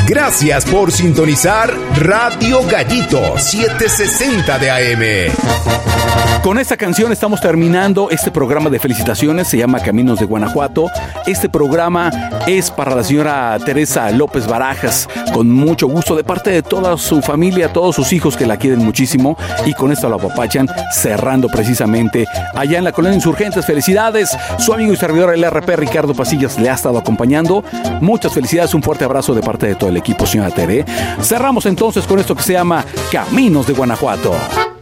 Gracias por sintonizar Radio Gallito 760 de AM. Con esta canción estamos terminando este programa de felicitaciones, se llama Caminos de Guanajuato. Este programa es para la señora Teresa López Barajas, con mucho gusto de parte de toda su familia, todos sus hijos que la quieren muchísimo, y con esto la apapachan, cerrando precisamente allá en la Colonia Insurgentes. Felicidades, su amigo y servidor el RP Ricardo Pasillas le ha estado acompañando. Muchas felicidades, un fuerte abrazo de parte de todo el equipo, señora Tere. Cerramos entonces con esto que se llama Caminos de Guanajuato.